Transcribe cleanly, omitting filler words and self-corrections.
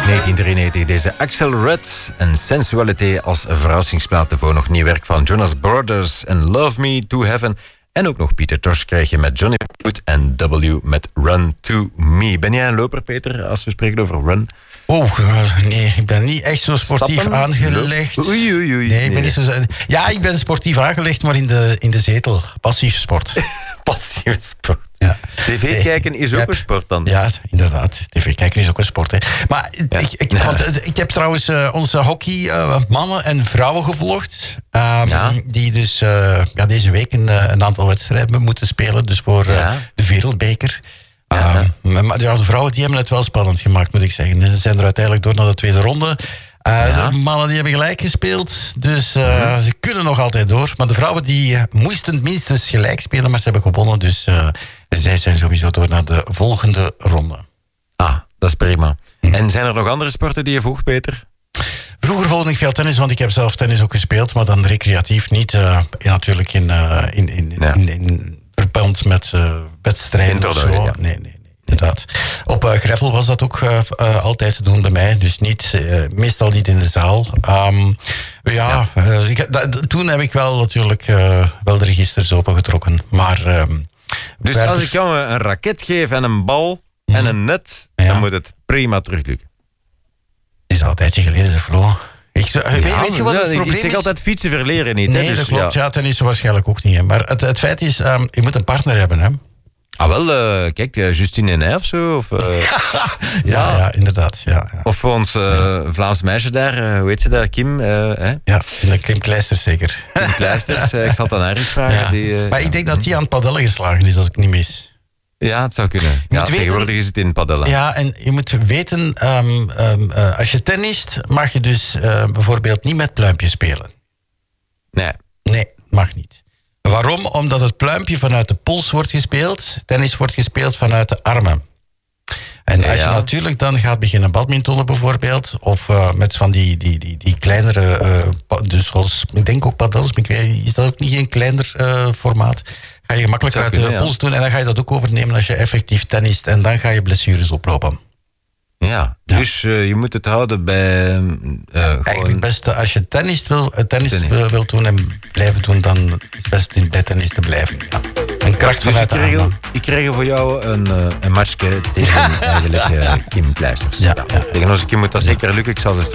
1993 deze Axel Red en Sensuality als verrassingsplaat voor nog nieuw werk van Jonas Brothers en Love Me to Heaven. En ook nog Pieter Tosh krijg je met Johnny Wood en W met Run to Me. Ben jij een loper, Peter, als we spreken over run? Nee, ik ben niet echt zo sportief aangelegd. Oei. Nee, ik ben niet zo... Ja, ik ben sportief aangelegd, maar in de zetel. Passief sport. Passief sport. Ja. TV kijken is ook een sport dan? Ja, inderdaad. TV kijken is ook een sport. Hè. Maar ik heb trouwens onze hockey mannen en vrouwen gevolgd. Die dus deze week een aantal wedstrijden moeten spelen. Dus voor de Wereldbeker. Maar de vrouwen die hebben het wel spannend gemaakt, moet ik zeggen. Ze zijn er uiteindelijk door naar de tweede ronde. De mannen die hebben gelijk gespeeld. Dus ze kunnen nog altijd door. Maar de vrouwen die moesten minstens gelijk spelen, maar ze hebben gewonnen. Dus zij zijn sowieso door naar de volgende ronde. Dat is prima. En zijn er nog andere sporten die je volgt, Peter? Vroeger volgde ik veel tennis, want ik heb zelf tennis ook gespeeld. Maar dan recreatief niet. Natuurlijk in verband met wedstrijden of zo. Ja. Nee. Inderdaad. Op gravel was dat ook altijd te doen bij mij. Dus meestal niet in de zaal. Toen heb ik wel natuurlijk wel de registers opengetrokken. Maar... dus als ik jou een raket geef en een bal en een net, dan moet het prima teruglukken. Het is al een tijdje geleden, Flo. Weet je wat het probleem is? Ik zeg altijd fietsen verleren niet. Nee, dus, dat klopt. Ja, tennis waarschijnlijk ook niet. Hè. Maar het feit is, je moet een partner hebben, hè. Kijk, Justine Ney of zo. Of, ja, inderdaad. Ja. Of ons Vlaams meisje daar, hoe heet ze daar, Kim? Ja, Kim Kleisters zeker. Kim Kleisters, ik zal het aan haar eens vragen. Ja. Maar ik denk dat die aan het padellen geslagen is, als ik niet mis. Ja, het zou kunnen. Tegenwoordig is het in padellen. Ja, en je moet weten, als je tennist, mag je dus bijvoorbeeld niet met pluimpjes spelen. Nee, mag niet. Waarom? Omdat het pluimpje vanuit de pols wordt gespeeld. Tennis wordt gespeeld vanuit de armen. En als je natuurlijk dan gaat beginnen badmintonnen bijvoorbeeld, of met van die kleinere, dus zoals, ik denk ook padels, is dat ook niet een kleiner formaat? Ga je gemakkelijk uit de pols doen en dan ga je dat ook overnemen als je effectief tennist en dan ga je blessures oplopen. Ja, dus je moet het houden bij... Eigenlijk het beste, als je tennis wil doen en blijven doen, dan is het best bij tennis te blijven. Ja. En kracht dus vanuit de armen. Ik krijg voor jou een matchje tegen eigenlijk Kim Kleisters. Ja. Tegen onze Kim moet dat zeker lukken, ik zal ze